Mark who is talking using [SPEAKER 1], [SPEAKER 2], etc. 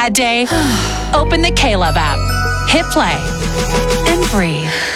[SPEAKER 1] bad day? Open the K-Love app, hit play, and breathe.